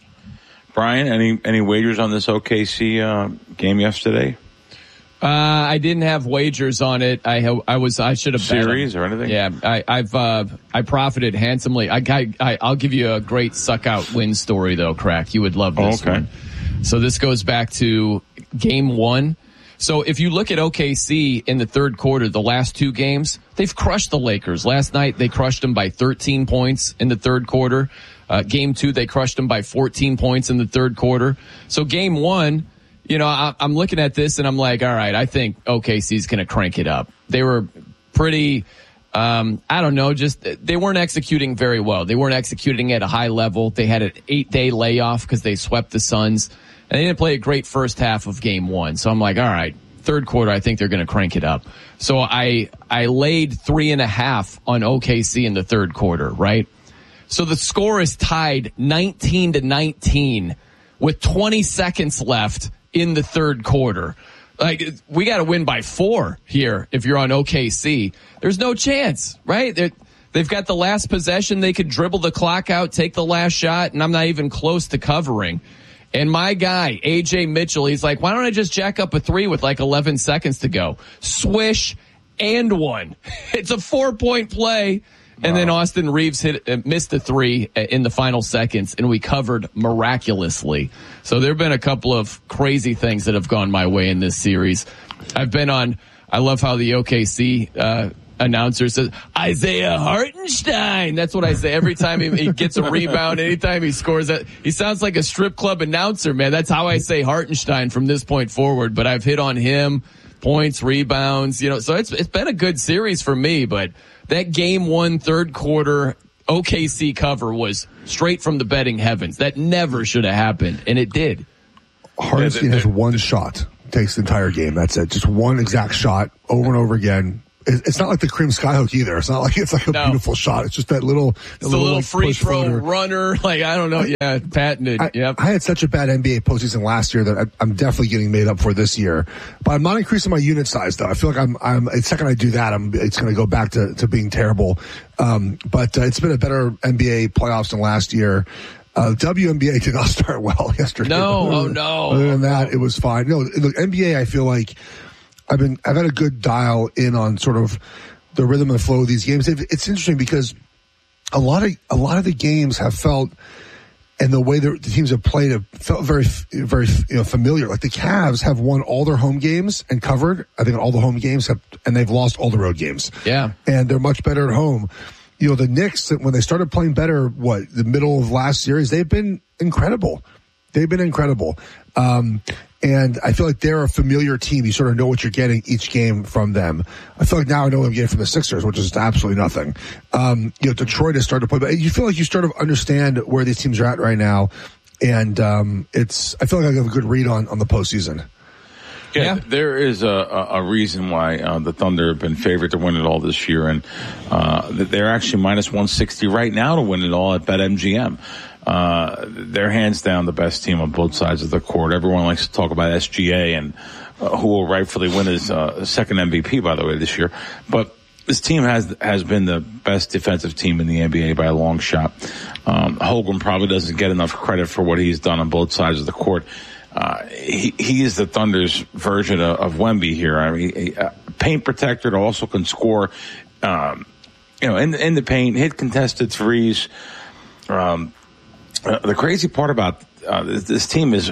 Brian, any any wagers on this O K C uh, game yesterday? Uh, I didn't have wagers on it. I ha- I was I should have series bet or anything. Yeah, I, I've uh, I profited handsomely. I, I, I I'll give you a great suck out win story though, Crack. You would love this oh, okay. one. So this goes back to game one. So if you look at O K C in the third quarter, the last two games, they've crushed the Lakers. Last night they crushed them by thirteen points in the third quarter. Uh, game two, they crushed them by fourteen points in the third quarter. So game one, you know, I, I'm looking at this and I'm like, all right, I think O K C's going to crank it up. They were pretty, um, I don't know, just they weren't executing very well. They weren't executing at a high level. They had an eight day layoff because they swept the Suns. And they didn't play a great first half of game one. So I'm like, all right, third quarter, I think they're going to crank it up. So I, I laid three and a half on O K C in the third quarter, right? So the score is tied nineteen to nineteen with twenty seconds left in the third quarter. Like, we got to win by four here if you're on O K C. There's no chance, right? They're, They've got the last possession. They could dribble the clock out, take the last shot, and I'm not even close to covering. And my guy, A J Mitchell, he's like, why don't I just jack up a three with like eleven seconds to go? Swish and one. It's a four-point play. And wow. then Austin Reeves hit uh, missed a three in the final seconds, and we covered miraculously. So there have been a couple of crazy things that have gone my way in this series. I've been on, I love how the O K C uh announcer says, Isaiah Hartenstein. That's what I say every time he, he gets a rebound, anytime he scores that. He sounds like a strip club announcer, man. That's how I say Hartenstein from this point forward. But I've hit on him, points, rebounds, you know, so it's it's been a good series for me. But that game one, third quarter O K C cover was straight from the betting heavens. That never should have happened, and it did. Hartenstein has one shot, takes the entire game. That's it. Just one exact shot over and over again. It's not like the cream skyhook either. It's not like it's like a no. beautiful shot. It's just that little, that it's little, a little like, free throw floater. runner. Like, I don't know. Yeah, patented. I, yep. I had such a bad N B A postseason last year that I, I'm definitely getting made up for this year. But I'm not increasing my unit size though. I feel like I'm, I'm, the second I do that, I'm, it's going to go back to, to being terrible. Um, but uh, it's been a better N B A playoffs than last year. Uh, W N B A did not start well yesterday. No, oh no. Other than that, it was fine. No, look, N B A, I feel like I've been, I've had a good dial in on sort of the rhythm and flow of these games. It's interesting because a lot of a lot of the games have felt, and the way the teams have played have felt very, very you know, familiar. Like the Cavs have won all their home games and covered. I think all the home games have, and they've lost all the road games. Yeah, and they're much better at home. You know, the Knicks, when they started playing better, what the middle of last series, they've been incredible. They've been incredible. Um, And I feel like they're a familiar team. You sort of know what you're getting each game from them. I feel like now I know what I'm getting from the Sixers, which is absolutely nothing. Um, you know, Detroit has started to play, but you feel like you sort of understand where these teams are at right now. And, um, it's, I feel like I have a good read on, on the postseason. Yeah, yeah. There is a, a reason why, uh, the Thunder have been favored to win it all this year. And, uh, they're actually minus one sixty right now to win it all at BetMGM. Uh, they're hands down the best team on both sides of the court. Everyone likes to talk about S G A and uh, who will rightfully win his uh, second M V P, by the way, this year. But this team has has been the best defensive team in the N B A by a long shot. Um, Hogan probably doesn't get enough credit for what he's done on both sides of the court. Uh, he, he is the Thunder's version of, of Wemby here. I mean, a paint protector that also can score, um, you know, in, in the paint, hit contested threes. Um, Uh, the crazy part about uh, this, this team is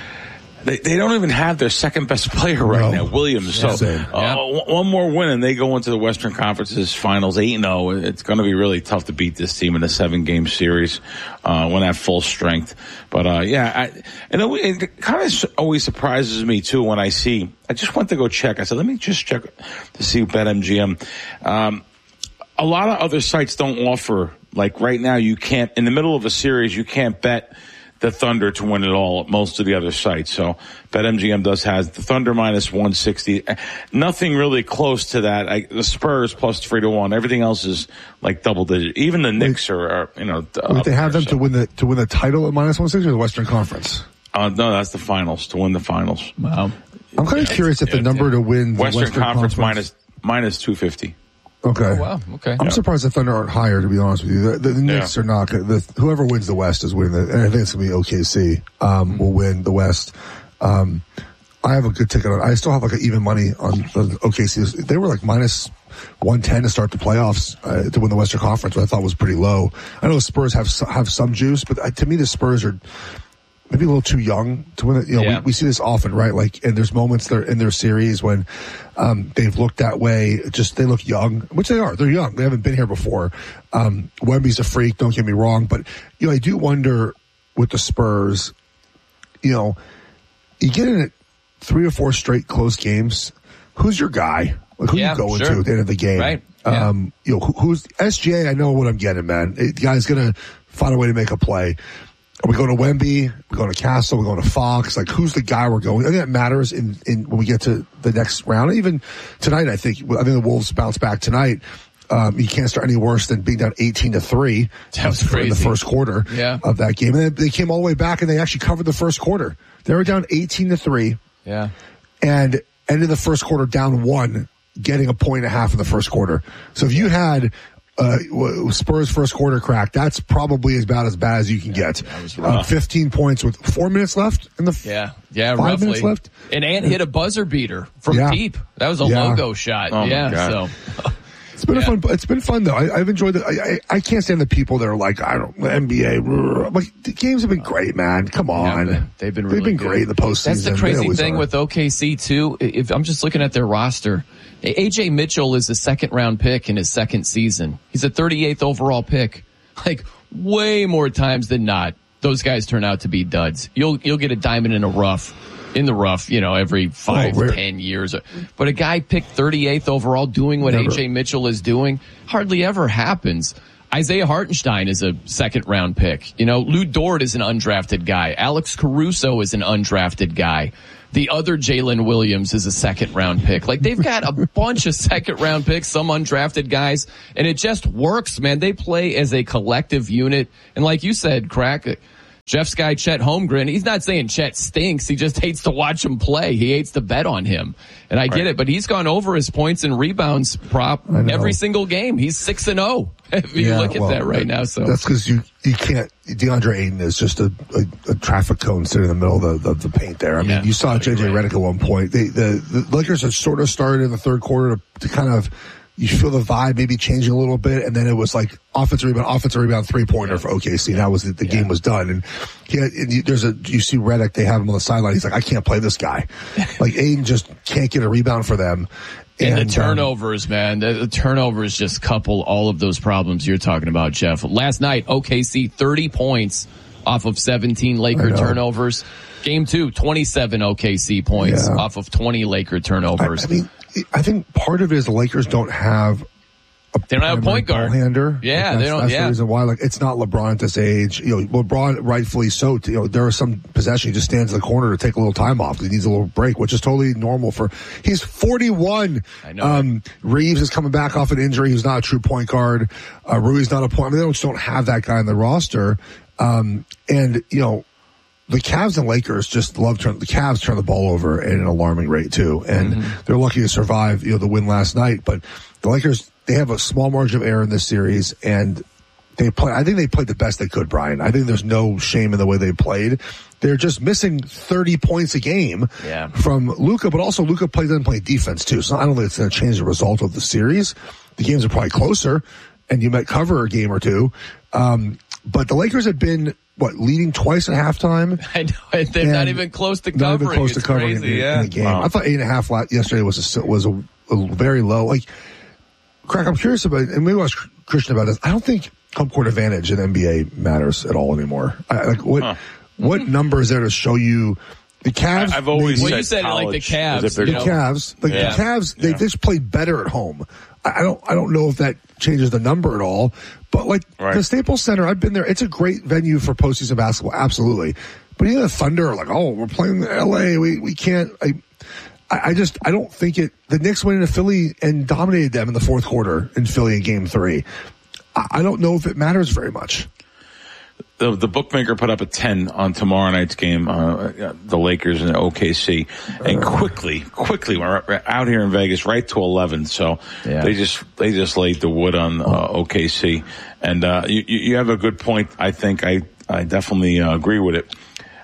they, they don't even have their second best player right no. now, Williams. So uh, yep. one more win and they go into the Western Conference's finals eight and oh. It's going to be really tough to beat this team in a seven game series uh, when at full strength. But uh, yeah, I, and it, it kind of always surprises me too when I see. I just went to go check. I said, let me just check to see BetMGM. Um, a lot of other sites don't offer. Like right now, you can't, in the middle of a series, you can't bet the Thunder to win it all at most of the other sites. So BetMGM does have the Thunder minus one sixty. Nothing really close to that. I, the Spurs plus three to one. Everything else is like double digit. Even the Knicks are, are you know. Wait, they have them so. to win the to win the title at minus one sixty or the Western Conference? Uh, no, that's the finals, to win the finals. Wow. I'm kind of yeah, curious if the number to win the Western, Western Conference, Conference minus minus two fifty. Okay. Oh, wow. Okay. I'm yeah. surprised the Thunder aren't higher, to be honest with you. The, the, the Knicks yeah. are not. The, whoever wins the West is winning. The, and I think it's going to be O K C. Um, mm-hmm. will win the West. Um, I have a good ticket on. I still have like an even money on the O K C. They were like minus one ten to start the playoffs uh, to win the Western Conference, which I thought was pretty low. I know the Spurs have have some juice, but uh, to me the Spurs are maybe a little too young to win it. You know, yeah. we, we see this often, right? Like, and there's moments there in their series when, um, they've looked that way. Just, they look young, which they are. They're young. They haven't been here before. Um, Wemby's a freak. Don't get me wrong. But, you know, I do wonder with the Spurs, you know, you get in it three or four straight close games. Who's your guy? Like, who yeah, you going sure. to at the end of the game? Right. Yeah. Um, you know, who, who's S G A? I know what I'm getting, man. The guy's going to find a way to make a play. Are we going to Wemby? We're going to Castle? We're going to Fox? Like, who's the guy we're going? I think that matters in, in when we get to the next round. Even tonight, I think, I think the Wolves bounce back tonight. Um, you can't start any worse than being down eighteen to three. That's crazy. In the first quarter yeah. of that game. And they, they came all the way back and they actually covered the first quarter. They were down eighteen to three. Yeah. And ended the first quarter down one, getting a point and a half in the first quarter. So if you had Uh, Spurs first quarter crack. That's probably about as bad as you can get. Uh, fifteen points with four minutes left in the yeah yeah five roughly. minutes left. And Ant hit a buzzer beater from yeah. deep. That was a yeah. logo shot. Oh yeah, so. It's been yeah. a fun. It's been fun though. I, I've enjoyed it. I, I I can't stand the people that are like, I don't the N B A. Like the games have been great, man. Come on, yeah, they've been really they've been good. great in the postseason. That's the crazy thing are. with O K C too. If I'm just looking at their roster, A J Mitchell is a second round pick in his second season. He's a thirty-eighth overall pick. Like way more times than not, those guys turn out to be duds. You'll you'll get a diamond in a rough. In the rough, you know, every five, oh, ten years. But a guy picked thirty-eighth overall doing what Never. A J Mitchell is doing hardly ever happens. Isaiah Hartenstein is a second round pick. You know, Lou Dort is an undrafted guy. Alex Caruso is an undrafted guy. The other Jalen Williams is a second round pick. Like they've got a bunch of second round picks, some undrafted guys, and it just works, man. They play as a collective unit. And like you said, Crack, Jeff's guy, Chet Holmgren, he's not saying Chet stinks. He just hates to watch him play. He hates to bet on him. And I right. get it, but he's gone over his points and rebounds prop every single game. He's six and oh. If you yeah, look at well, that right now. So that's because you, you can't, DeAndre Ayton is just a, a, a traffic cone sitting in the middle of the, the, the paint there. I yeah, mean, you saw J J right. Redick at one point. They, the, the Lakers had sort of started in the third quarter to, to kind of, you feel the vibe maybe changing a little bit, and then it was like offensive rebound, offensive rebound, three pointer for O K C. That was the, the yeah. game was done. And he had, and you, there's a you see Redick, they have him on the sideline. He's like, I can't play this guy. Like Aiden just can't get a rebound for them. And, and the turnovers, um, man, the, the turnovers just couple all of those problems you're talking about, Jeff. Last night, O K C thirty points off of seventeen Laker turnovers. Game two, twenty-seven O K C points yeah. off of twenty Laker turnovers. I, I mean, I think part of it is the Lakers don't have a they don't have a point guard hander. Yeah, like they don't. That's yeah. the reason why. Like, it's not LeBron at this age. You know, LeBron rightfully so. You know, there are some possession he just stands in the corner to take a little time off. He needs a little break, which is totally normal for. He's forty-one. I know. Um, Reeves is coming back off an injury. He's not a true point guard. Uh, Rui's not a point. I mean, they just don't have that guy in the roster. Um, and you know. The Cavs and Lakers just love turn. The Cavs turn the ball over at an alarming rate too, and mm-hmm. they're lucky to survive, you know, the win last night. But the Lakers, they have a small margin of error in this series, and they play. I think they played the best they could, Brian. I think there's no shame in the way they played. They're just missing thirty points a game yeah. from Luka, but also Luka play doesn't play defense too. So I don't think it's going to change the result of the series. The games are probably closer, and you might cover a game or two. Um, but the Lakers have been. What, leading twice at halftime? I know. They're not even close to covering. Not even close it's to covering crazy, in, yeah. in the game. Wow. I thought eight and a half yesterday was a, was a, a very low. Like, Crack, I'm curious about, and maybe I was Christian about this. I don't think home court advantage in N B A matters at all anymore. I, like, what, huh. what mm-hmm. number is there to show you? The Cavs. I, I've always well, said you said like the Cavs. The Cavs, like yeah. the Cavs, they yeah. just played better at home. I don't, I don't know if that changes the number at all, but like right. the Staples Center, I've been there. It's a great venue for postseason basketball, absolutely. But even the Thunder are like, oh, we're playing L A. We we can't. I, I just I don't think it. The Knicks went into Philly and dominated them in the fourth quarter in Philly in Game Three. I, I don't know if it matters very much. The, the bookmaker put up a ten on tomorrow night's game, uh, the Lakers and the O K C, and quickly, quickly, we're out here in Vegas, right to eleven. So yeah. they just they just laid the wood on uh, O K C, and uh, you, you have a good point. I think I I definitely uh, agree with it.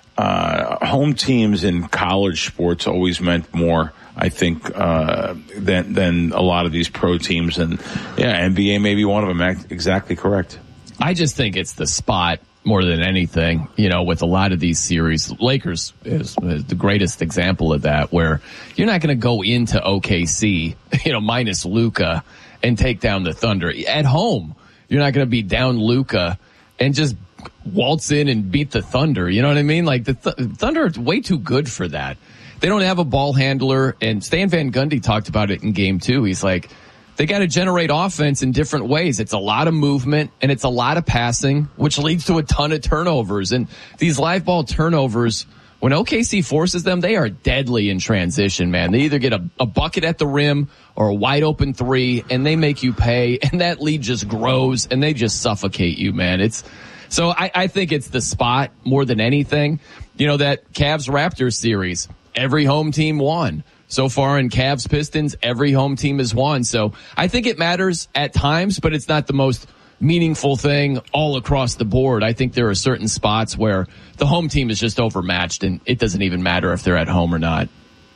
Uh, home teams in college sports always meant more, I think, uh, than than a lot of these pro teams, and yeah, N B A may be one of them. Exactly correct. I just think it's the spot more than anything, you know, with a lot of these series. Lakers is, is the greatest example of that, where you're not going to go into O K C, you know, minus Luka and take down the Thunder. At home, you're not going to be down Luka and just waltz in and beat the Thunder. You know what I mean? Like the th- Thunder are way too good for that. They don't have a ball handler, and Stan Van Gundy talked about it in game two. He's like, they got to generate offense in different ways. It's a lot of movement and it's a lot of passing, which leads to a ton of turnovers. And these live ball turnovers, when O K C forces them, they are deadly in transition, man. They either get a, a bucket at the rim or a wide open three, and they make you pay, and that lead just grows and they just suffocate you, man. It's so I, I think it's the spot more than anything. You know, that Cavs Raptors series, every home team won. so far in Cavs Pistons. Every home team has won. So I think it matters at times, but it's not the most meaningful thing all across the board. I think there are certain spots where the home team is just overmatched and it doesn't even matter if they're at home or not.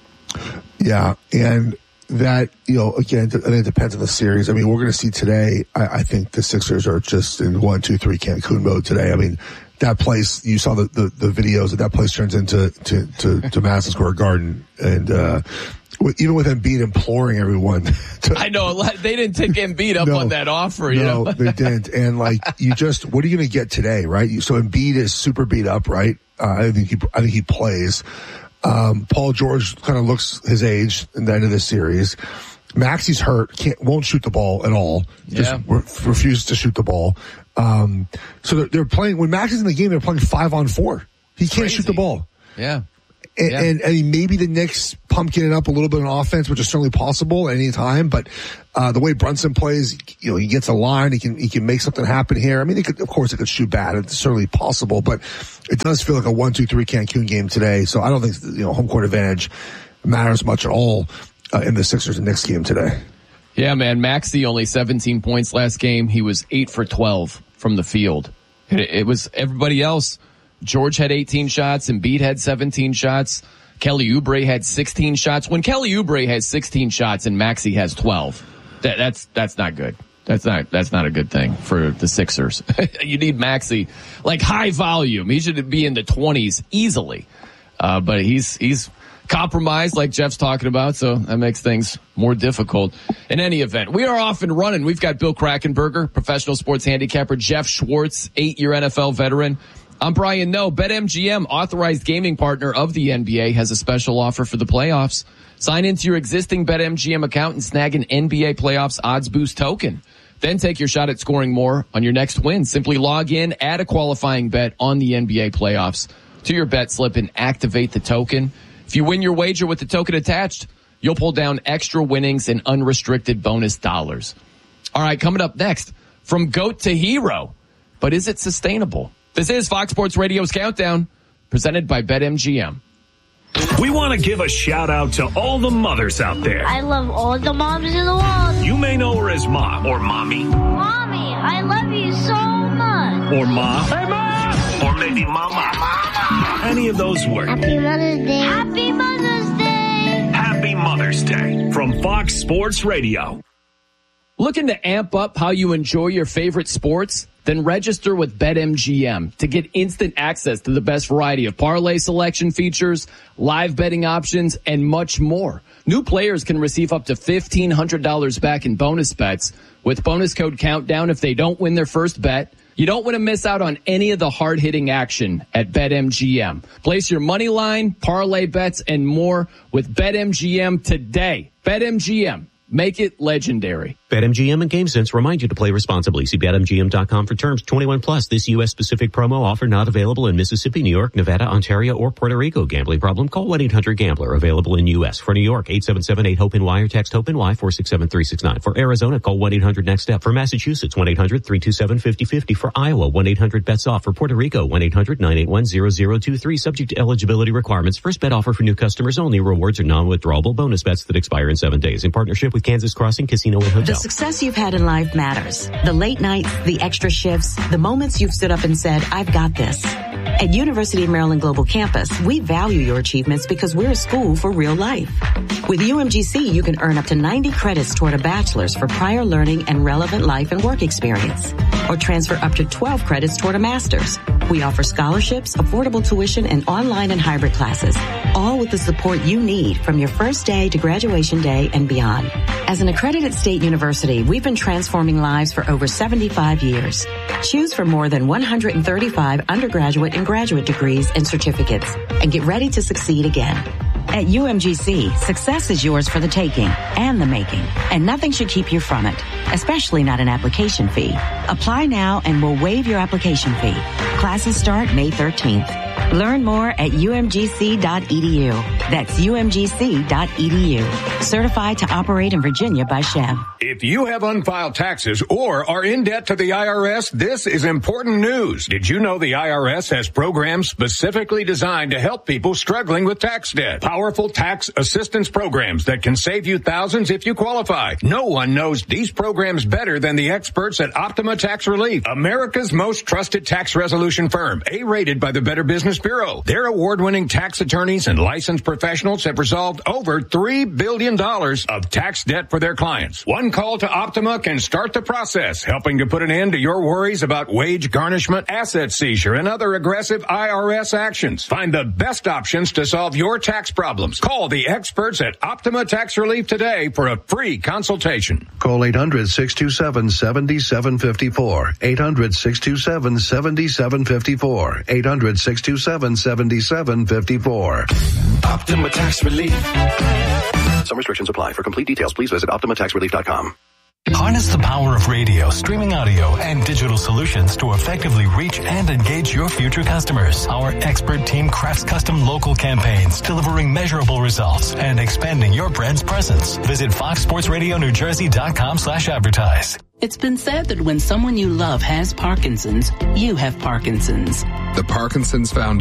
Yeah. And that, you know, again, I think it depends on the series. I mean, we're going to see today, I, I think the Sixers are just in one, two, three Cancun mode today. I mean, that place, you saw the, the, the videos that that place turns into, to, to, to Madison Square Garden. And, uh, even with Embiid imploring everyone to, I know, they didn't take Embiid up no, on that offer. You no, know? they didn't. And like, you just, what are you going to get today, right? So Embiid is super beat up, right? Uh, I think he, I think he plays. Um, Paul George kind of looks his age in the end of this series. Maxi's hurt, can't, won't shoot the ball at all. Just yeah. re- refuses to shoot the ball. Um, so they're, they're playing, when Max is in the game, they're playing five on four. He can't Crazy. shoot the ball. Yeah. And, yeah. and I mean, maybe the Knicks pumpkin it up a little bit on offense, which is certainly possible at any time. But uh the way Brunson plays, you know, he gets a line, he can he can make something happen here. I mean, he could, of course, it could shoot bad. It's certainly possible, but it does feel like a one, two, three Cancun game today. So I don't think you know home court advantage matters much at all uh, in the Sixers and Knicks game today. Yeah, man. Maxey only seventeen points last game. He was eight for twelve from the field. It, it was everybody else. George had eighteen shots, Embiid had seventeen shots, Kelly Oubre had sixteen shots. When Kelly Oubre has sixteen shots and Maxey has twelve, that, that's that's not good. That's not that's not a good thing for the Sixers. You need Maxey like high volume. He should be in the twenties easily, uh, but he's he's compromised like Jeff's talking about, so that makes things more difficult. In any event, we are off and running. We've got Bill Krackomberger, professional sports handicapper, Jeff Schwartz, eight-year N F L veteran. I'm Brian Noe. BetMGM, authorized gaming partner of the N B A, has a special offer for the playoffs. Sign into your existing BetMGM account and snag an N B A playoffs odds boost token. Then take your shot at scoring more on your next win. Simply log in, add a qualifying bet on the N B A playoffs to your bet slip and activate the token. If you win your wager with the token attached, you'll pull down extra winnings and unrestricted bonus dollars. All right, coming up next, from GOAT to hero. But is it sustainable? This is Fox Sports Radio's Countdown, presented by BetMGM. We want to give a shout out to all the mothers out there. I love all the moms in the world. You may know her as Mom or Mommy. Mommy, I love you so much. Or Ma. Hey, Ma! Or maybe Mama. Mama. Any of those work. Happy Mother's Day. Happy Mother's Day. Happy Mother's Day from Fox Sports Radio. Looking to amp up how you enjoy your favorite sports? Then register with BetMGM to get instant access to the best variety of parlay selection features, live betting options, and much more. New players can receive up to fifteen hundred dollars back in bonus bets with bonus code Countdown if they don't win their first bet. You don't want to miss out on any of the hard-hitting action at BetMGM. Place your money line, parlay bets, and more with BetMGM today. BetMGM. Make it legendary. BetMGM and GameSense remind you to play responsibly. See Bet M G M dot com for terms. twenty-one plus. This U S specific promo offer not available in Mississippi, New York, Nevada, Ontario, or Puerto Rico. Gambling problem? Call one eight hundred gambler. Available in U S. For New York, eight seven seven eight hope N Y or text HOPE-NY four six seven three six nine. For Arizona, call one eight hundred next step. For Massachusetts, one eight hundred three two seven five zero five zero. For Iowa, one eight hundred bets off. For Puerto Rico, one eight hundred nine eight one zero zero two three. Subject to eligibility requirements. First bet offer for new customers only. Rewards are non-withdrawable bonus bets that expire in seven days. In partnership with Kansas Crossing Casino and Hotel. The success you've had in life matters. The late nights, the extra shifts, the moments you've stood up and said, I've got this. At University of Maryland Global Campus, we value your achievements because we're a school for real life. With U M G C, you can earn up to ninety credits toward a bachelor's for prior learning and relevant life and work experience, or transfer up to twelve credits toward a master's. We offer scholarships, affordable tuition, and online and hybrid classes, all with the support you need from your first day to graduation day and beyond. As an accredited state university, we've been transforming lives for over seventy-five years. Choose from more than one hundred thirty-five undergraduate and graduate degrees and certificates, and get ready to succeed again. At U M G C, success is yours for the taking and the making, and nothing should keep you from it, especially not an application fee. Apply now and we'll waive your application fee. Classes start May thirteenth. Learn more at U M G C dot E D U. That's U M G C dot E D U. Certified to operate in Virginia by Chev. If you have unfiled taxes or are in debt to the I R S, this is important news. Did you know the I R S has programs specifically designed to help people struggling with tax debt? Powerful tax assistance programs that can save you thousands if you qualify. No one knows these programs better than the experts at Optima Tax Relief, America's most trusted tax resolution firm, A-rated by the Better Business Bureau. Their award-winning tax attorneys and licensed professionals have resolved over three billion dollars of tax debt for their clients. One call to Optima can start the process, helping to put an end to your worries about wage garnishment, asset seizure, and other aggressive I R S actions. Find the best options to solve your tax problems. Call the experts at Optima Tax Relief today for a free consultation. Call eight hundred, six two seven, seven seven five four. eight hundred, six two seven, seven seven five four. eight hundred, six two seven, seven seven five four. Optima Tax Relief. Some restrictions apply. For complete details, please visit optima tax relief dot com. Harness the power of radio, streaming audio, and digital solutions to effectively reach and engage your future customers. Our expert team crafts custom local campaigns, delivering measurable results and expanding your brand's presence. Visit fox sports radio new jersey dot com slash advertise. It's been said that when someone you love has Parkinson's, you have Parkinson's. The Parkinson's Foundation